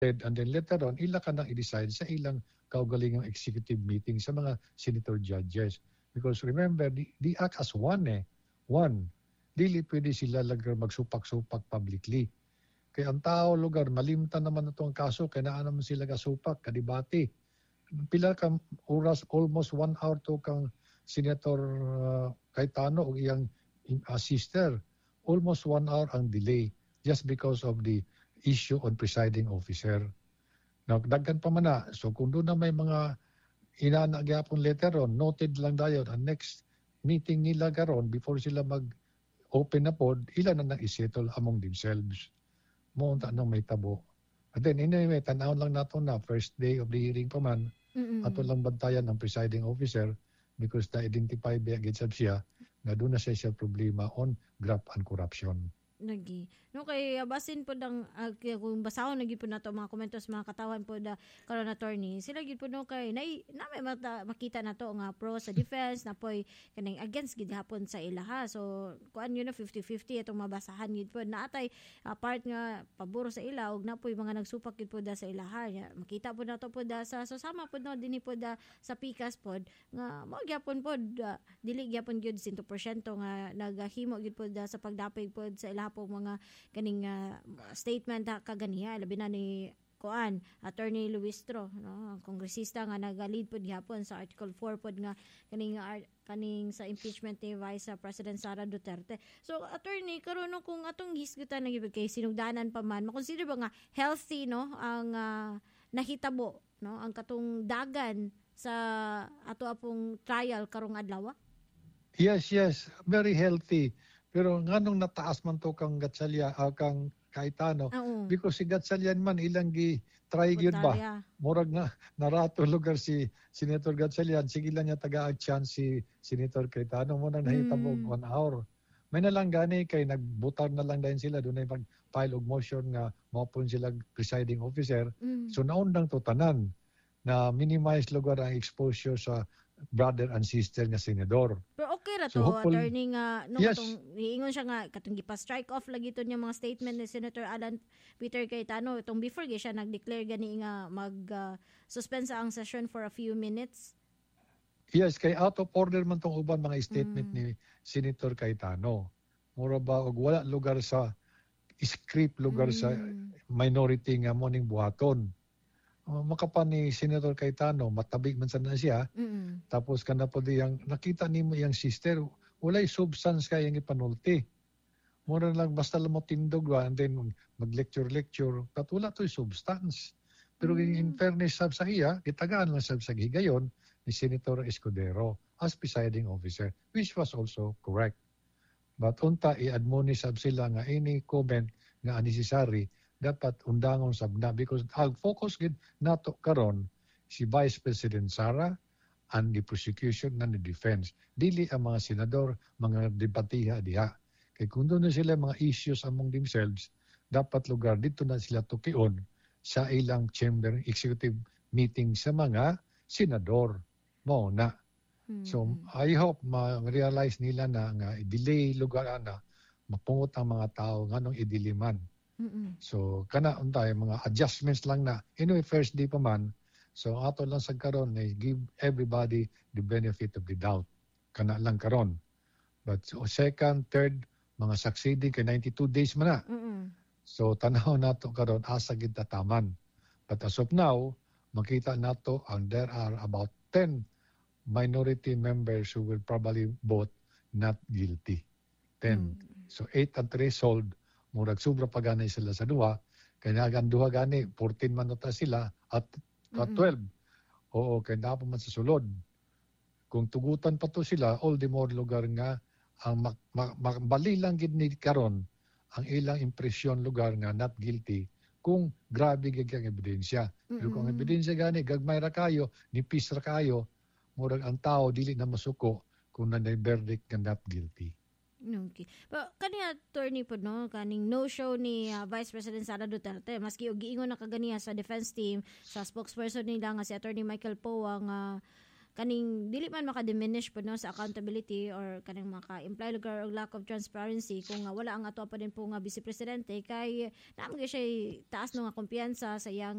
and then later on, ila ka nang i-decide sa ilang kaugalingang executive meeting sa mga senator judges. Because remember, they act as one eh. One. Dili pwede sila lagar magsupak-supak publicly. Kaya ang tao lugar, malimtan naman na itong kaso, kaya naan naman sila kasupak, kadibati. Pila ka oras, almost 1 hour to kang Senator Cayetano o iyang sister. Almost 1 hour ang delay just because of the issue on presiding officer. Now, daggan pa man na. So kung doon na may mga inanagyapon later on, noted lang dayon, ang next meeting nila karon before sila mag-open na pod, ilan na nang-isettle among themselves. Munta nang may tabo. At then anyway, tanawon lang nato na first day of the hearing pa man, ato lang bantayan ng presiding officer because na-identify ba agad siya na doon na siya problema on graft and corruption. Nagi. No kay basin po dang kung basahon nagi po nato mga komentos mga katawan po da karon attorney. Sila gid po no kay na may makita nato nga pro sa defense na poy kaning against gid hapon sa ilaha. So kuan yun na 50-50 itong mabasahan gid po na atay part nga pabor sa ila ug na poy mga nagsupak gid po da sa ilaha. Makita po nato po da sa susama po no dinhi po da sa Pikas pod nga mao gyapon pod dili gyapon gyud 100% nga nagahimo gid po da sa pagdapig pod sa ilaha po mga kaning statement kaganiya labi na ni kuan Attorney Luistro no ang kongresista nga nagalid pod gihapon sa Article 4 pod nga kaning sa impeachment ni Vice President Sara Duterte. So attorney karon kung atong hisgutan nagibig kay sinugdanan pa man makonsider ba nga healthy no ang nahitabo no ang katong dagan sa ato apong trial karong adlaw? Yes, very healthy. Pero nganong nataas man to kang Gatchalian kang Cayetano because si Gatchalian man ilang gi try gyud ba murag na narato lugar si Senator Gatchalian sige lang niya taga chance si Senator Cayetano mo na nahitabo 1 hour. May na lang gani kay nagbutar na lang din sila doon ay pag-file og motion nga maupon sila presiding officer. So naundang to tanan na minimize lugar ang exposure sa brother and sister nga senador. Pero okay ra to, attorney nga no yes. Katong iingon siya nga katong gipa-strike off lagi to niya mga statement ni Senator Alan Peter Cayetano itong before siya nag-declare gani nga mag-suspend sa ang session for a few minutes. Yes, kay out of order man tong uban mga statement ni Senator Cayetano. Mura ba og wala lugar sa script lugar sa minority nga morning buhaton. Makapan ni Senator Cayetano, matabig man sana siya. Tapos kana po diyang nakita nimo iyang sister, walay substance kay ang ipanulti. Mura lang basta lang mo tindog and then mag-lecture katula to substance. Pero in fairness sab sa iya, gitagaan lang sab sa higayon ni Senator Escudero as presiding officer, which was also correct. But unta i-admonish sab sila nga any comment nga unnecessary dapat undangon sabna because ang focus gid nato karon si Vice President Sara and the prosecution and the defense. Dili ang mga senador, mga debatiha diha. Kay kung doon na sila mga issues among themselves, dapat lugar dito na sila tukion sa ilang chamber executive meeting sa mga senador. Mao na. So I hope ma-realize nila na nga i-delay lugar na mapungot ang mga tao nganong idiliman. So kana untay mga adjustments lang na anyway first day pa man so ato lang sa karon na give everybody the benefit of the doubt kana lang karon but so, second third mga succeeding kay 92 days man na so tanaw nato karon asa gid tataman but as of now makita nato ang there are about 10 minority members who will probably vote not guilty 10 so 8 ang threshold murag sobra pa ganay sila sa duha kay nagan duha gani 14 man ta sila at 12 oo kay dapat man sa sulod kung tugutan pa to sila all the more lugar nga ang bali lang gid ni karon ang ilang impresyon lugar nga not guilty kung grabe gid ang ebidensya pero kung ebidensya gani gagmay ra kayo nipis ra kayo murag ang tao dili na masuko kung nanay verdict nga not guilty. Okay. But kaniya attorney po no kaning no show ni Vice President Sara Duterte maski og giingon na kaganiya sa defense team sa spokesperson nila nga si Attorney Michael Poa nga kaning dili man maka-diminish po no sa accountability or kaning maka-imply lugar og lack of transparency kung wala ang ato pa din po nga vice presidente kay naman siya taas no nga kumpiyansa sa iyang